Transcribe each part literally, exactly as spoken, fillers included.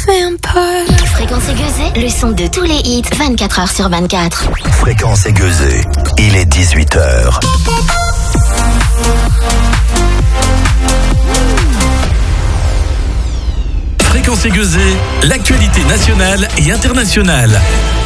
fait un peu. Fréquence aiguisée, le son de tous les hits, vingt-quatre heures sur vingt-quatre. Fréquence aiguisée, il est dix-huit heures. Fréquence aiguisée, l'actualité nationale et internationale.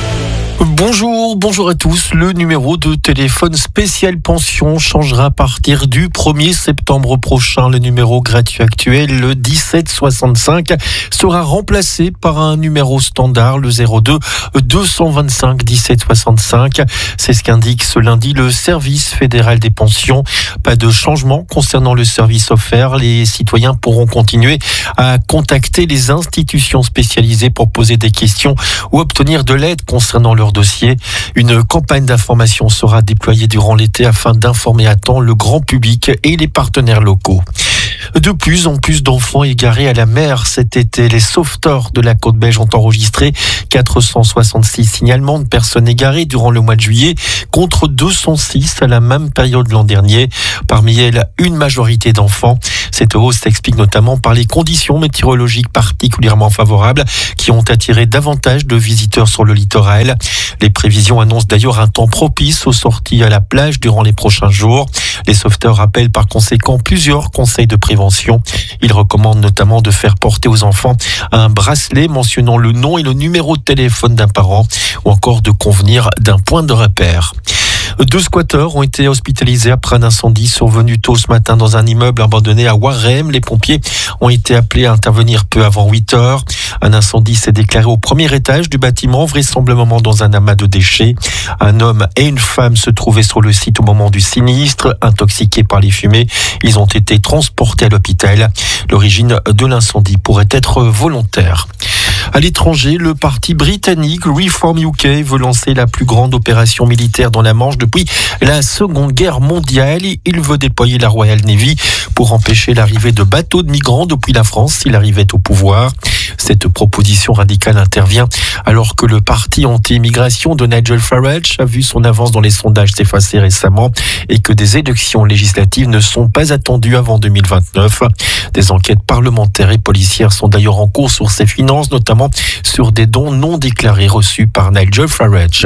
Bonjour, bonjour à tous. Le numéro de téléphone spécial pension changera à partir du premier septembre prochain. Le numéro gratuit actuel, le dix-sept soixante-cinq, sera remplacé par un numéro standard, le zéro deux deux cent vingt-cinq dix-sept soixante-cinq. C'est ce qu'indique ce lundi le service fédéral des pensions. Pas de changement concernant le service offert. Les citoyens pourront continuer à contacter les institutions spécialisées pour poser des questions ou obtenir de l'aide concernant leur dossier. Une campagne d'information sera déployée durant l'été afin d'informer à temps le grand public et les partenaires locaux. De plus en plus d'enfants égarés à la mer cet été. Les sauveteurs de la côte belge ont enregistré quatre cent soixante-six signalements de personnes égarées durant le mois de juillet contre deux cent six à la même période l'an dernier. Parmi elles, une majorité d'enfants. Cette hausse s'explique notamment par les conditions météorologiques particulièrement favorables qui ont attiré davantage de visiteurs sur le littoral. Les prévisions annoncent d'ailleurs un temps propice aux sorties à la plage durant les prochains jours. Les sauveteurs rappellent par conséquent plusieurs conseils de prévention. Ils recommandent notamment de faire porter aux enfants un bracelet mentionnant le nom et le numéro de téléphone d'un parent ou encore de convenir d'un point de repère. Deux squatteurs ont été hospitalisés après un incendie survenu tôt ce matin dans un immeuble abandonné à Warem. Les pompiers ont été appelés à intervenir peu avant huit heures. Un incendie s'est déclaré au premier étage du bâtiment, vraisemblablement dans un amas de déchets. Un homme et une femme se trouvaient sur le site au moment du sinistre. Intoxiqués par les fumées, ils ont été transportés à l'hôpital. L'origine de l'incendie pourrait être volontaire. À l'étranger, le parti britannique Reform U K veut lancer la plus grande opération militaire dans la Manche depuis la Seconde Guerre mondiale. Il veut déployer la Royal Navy pour empêcher l'arrivée de bateaux de migrants depuis la France s'il arrivait au pouvoir. Cette proposition radicale intervient alors que le parti anti-immigration de Nigel Farage a vu son avance dans les sondages s'effacer récemment et que des élections législatives ne sont pas attendues avant deux mille vingt-neuf. Des enquêtes parlementaires et policières sont d'ailleurs en cours sur ses finances, notamment sur des dons non déclarés reçus par Nigel Farage.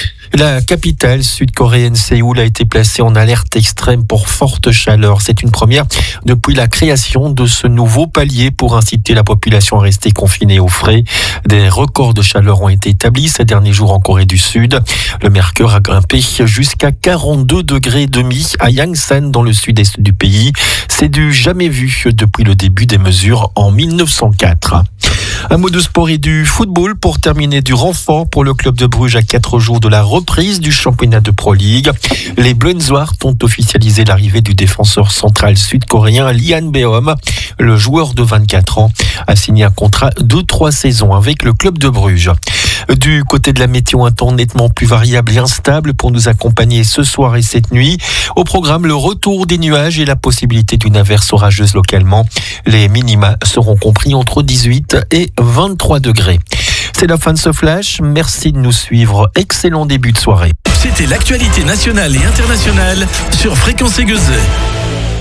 La capitale sud-coréenne Séoul a été placée en alerte extrême pour forte chaleur. C'est une première depuis la création de ce nouveau palier pour inciter la population à rester confinée au frais. Des records de chaleur ont été établis ces derniers jours en Corée du Sud. Le mercure a grimpé jusqu'à quarante-deux degrés et demi à Yangsan dans le sud-est du pays. C'est du jamais vu depuis le début des mesures en mille neuf cent quatre. Un mot de sport et du football pour terminer. Du renfort pour le club de Bruges à quatre jours de la reprise du championnat de Pro League. Les Bleuenzoart ont officialisé l'arrivée du défenseur central sud-coréen Lian Beom. Le joueur de vingt-quatre ans a signé un contrat de trois saisons avec le club de Bruges. Du côté de la météo, un temps nettement plus variable et instable pour nous accompagner ce soir et cette nuit. Au programme, le retour des nuages et la possibilité d'une averse orageuse localement. Les minima seront compris entre dix-huit et vingt-trois degrés. C'est la fin de ce flash. Merci de nous suivre. Excellent début de soirée. C'était l'actualité nationale et internationale sur Fréquence aiguisée.